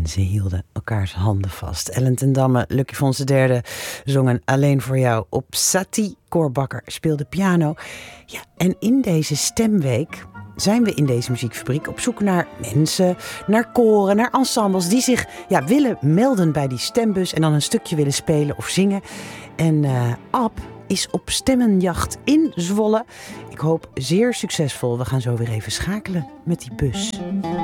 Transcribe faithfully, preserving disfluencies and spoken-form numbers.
En ze hielden elkaars handen vast. Ellen ten Damme, Lucky Fons de derde zongen Alleen voor jou op Satie. Cor Bakker speelde piano. Ja, en in deze stemweek zijn we in deze muziekfabriek op zoek naar mensen, naar koren, naar ensembles die zich ja, willen melden bij die stembus en dan een stukje willen spelen of zingen. En uh, Ab is op stemmenjacht in Zwolle. Ik hoop zeer succesvol. We gaan zo weer even schakelen met die bus.